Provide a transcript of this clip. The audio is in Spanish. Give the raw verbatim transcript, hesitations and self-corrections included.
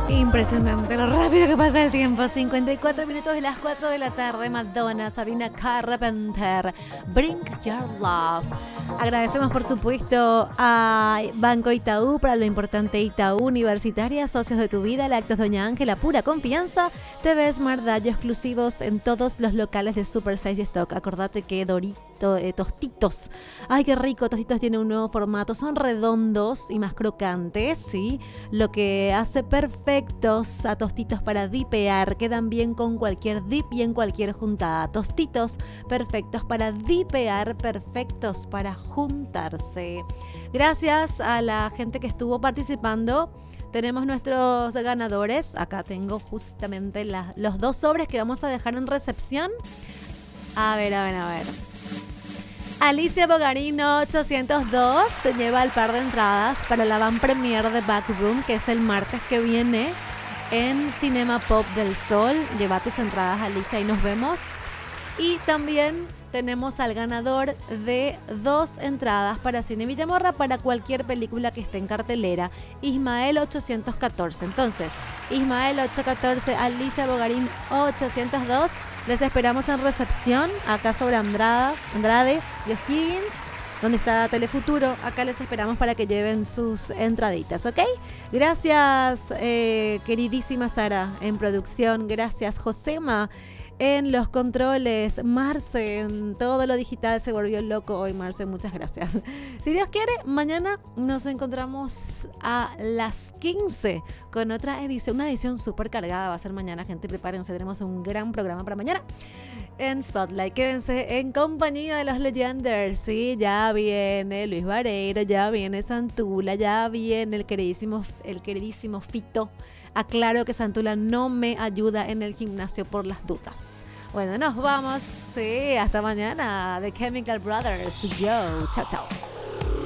Impresionante lo rápido que pasa el tiempo. cincuenta y cuatro minutos de las cuatro de la tarde. Madonna, Sabrina Carpenter, Bring Your Love. Agradecemos por supuesto a Banco Itaú, para lo importante Itaú Universitaria, socios de tu vida, Lácteos Doña Ángela, pura confianza. T V Smart Dallo, exclusivos en todos los locales de Super Size Stock. Acordate que Dorito, eh, Tostitos, ay qué rico, Tostitos tiene un nuevo formato, son redondos y más crocantes, ¿sí? Lo que hace perfectos a Tostitos para dipear, quedan bien con cualquier dip y en cualquier juntada. Tostitos perfectos para dipear, perfectos para juntarse. Gracias a la gente que estuvo participando. Tenemos nuestros ganadores. Acá tengo justamente la, los dos sobres que vamos a dejar en recepción. A ver, a ver, a ver. Alicia Bogarino ochocientos dos se lleva el par de entradas para la van premier de Backroom, que es el martes que viene en Cinema Pop del Sol. Lleva tus entradas, Alicia, y nos vemos. Y también tenemos al ganador de dos entradas para Cine Vitamorra para cualquier película que esté en cartelera, Ismael ochocientos catorce. Entonces, Ismael ochocientos catorce, Alicia Bogarín ochocientos dos. Les esperamos en recepción, acá sobre Andrada, Andrade y O'Higgins, donde está Telefuturo. Acá les esperamos para que lleven sus entraditas, ¿ok? Gracias, eh, queridísima Sara en producción. Gracias, Josema en los controles. Marce, en todo lo digital se volvió loco hoy, Marce, muchas gracias. Si Dios quiere, mañana nos encontramos a las quince con otra edición, una edición súper cargada va a ser mañana, gente, prepárense, tenemos un gran programa para mañana en Spotlight. Quédense en compañía de los Legenders, sí, ya viene Luis Vareiro, ya viene Santula, ya viene el queridísimo, el queridísimo Fito. Aclaro que Santula no me ayuda en el gimnasio por las dudas. Bueno, nos vamos. Sí, hasta mañana. The Chemical Brothers. Yo, chao, chao.